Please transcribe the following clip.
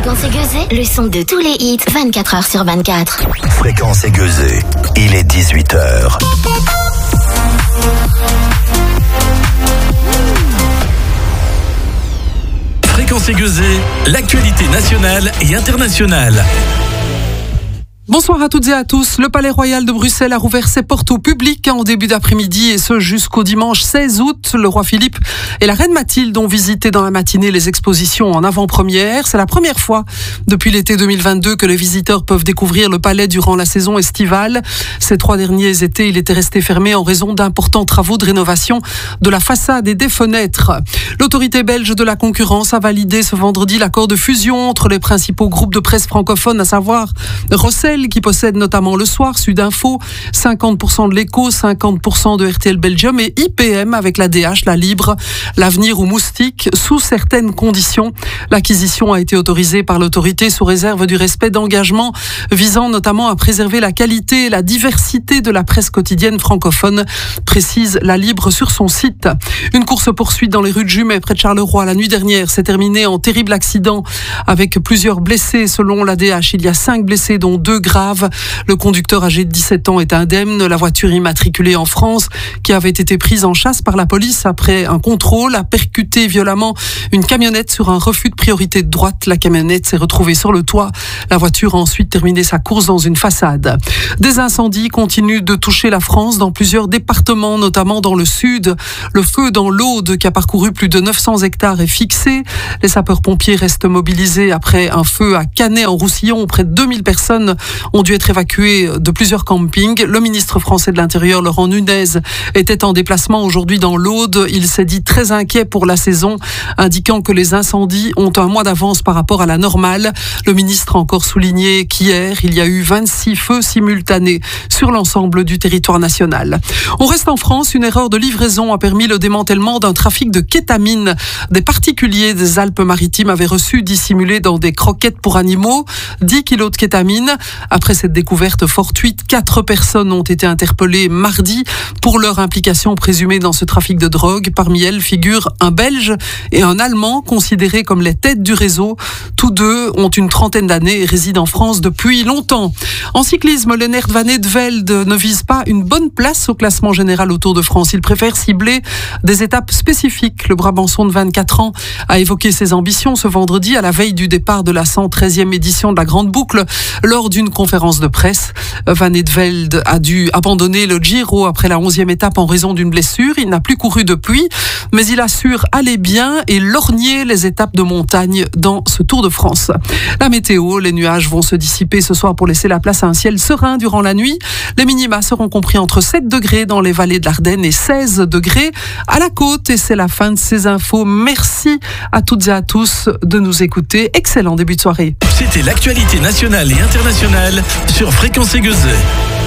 Fréquence aiguisée, le son de tous les hits, 24 heures sur 24. Fréquence aiguisée, il est 18h. Fréquence aiguisée, l'actualité nationale et internationale. Bonsoir à toutes et à tous. Le Palais Royal de Bruxelles a rouvert ses portes au public en début d'après-midi et ce jusqu'au dimanche 16 août. Le roi Philippe et la reine Mathilde ont visité dans la matinée les expositions en avant-première. C'est la première fois depuis l'été 2022 que les visiteurs peuvent découvrir le palais durant la saison estivale. Ces 3 derniers étés, il était resté fermé en raison d'importants travaux de rénovation de la façade et des fenêtres. L'autorité belge de la concurrence a validé ce vendredi l'accord de fusion entre les principaux groupes de presse francophones, à savoir Rossel, qui possède notamment Le Soir, Sudinfo, 50% de l'Echo, 50% de RTL Belgium et IPM avec la DH, La Libre, L'Avenir ou Moustique, sous certaines conditions. L'acquisition a été autorisée par l'autorité sous réserve du respect d'engagements visant notamment à préserver la qualité et la diversité de la presse quotidienne francophone, précise La Libre sur son site. Une course-poursuite dans les rues de Jumet, près de Charleroi, la nuit dernière, s'est terminée en terrible accident avec plusieurs blessés. Selon la DH, il y a 5 blessés, dont 2 grave. Le conducteur âgé de 17 ans est indemne. La voiture immatriculée en France, qui avait été prise en chasse par la police après un contrôle, a percuté violemment une camionnette sur un refus de priorité de droite. La camionnette s'est retrouvée sur le toit. La voiture a ensuite terminé sa course dans une façade. Des incendies continuent de toucher la France dans plusieurs départements, notamment dans le sud. Le feu dans l'Aude, qui a parcouru plus de 900 hectares, est fixé. Les sapeurs-pompiers restent mobilisés après un feu à Canet-en-Roussillon. Près de 2000 personnes ont dû être évacués de plusieurs campings. Le ministre français de l'Intérieur, Laurent Nunez, était en déplacement aujourd'hui dans l'Aude. Il s'est dit très inquiet pour la saison, indiquant que les incendies ont un mois d'avance par rapport à la normale. Le ministre a encore souligné qu'hier, il y a eu 26 feux simultanés sur l'ensemble du territoire national. On reste en France. Une erreur de livraison a permis le démantèlement d'un trafic de kétamine. Des particuliers des Alpes-Maritimes avaient reçu dissimulé dans des croquettes pour animaux 10 kilos de kétamine. Après cette découverte fortuite, 4 personnes ont été interpellées mardi pour leur implication présumée dans ce trafic de drogue. Parmi elles figurent un Belge et un Allemand considérés comme les têtes du réseau. Tous deux ont une trentaine d'années et résident en France depuis longtemps. En cyclisme, Lennert Van Eetveld ne vise pas une bonne place au classement général au Tour de France. Il préfère cibler des étapes spécifiques. Le Brabançon de 24 ans a évoqué ses ambitions ce vendredi à la veille du départ de la 113e édition de la Grande Boucle. Lors d'une conférence de presse, Van Eetveld a dû abandonner le Giro après la 11e étape en raison d'une blessure. Il n'a plus couru depuis, mais il assure aller bien et lorgner les étapes de montagne dans ce Tour de France. La météo, les nuages vont se dissiper ce soir pour laisser la place à un ciel serein durant la nuit. Les minima seront compris entre 7 degrés dans les vallées de l'Ardenne et 16 degrés à la côte. Et c'est la fin de ces infos. Merci à toutes et à tous de nous écouter. Excellent début de soirée. C'était l'actualité nationale et internationale sur Fréquence aiguisée.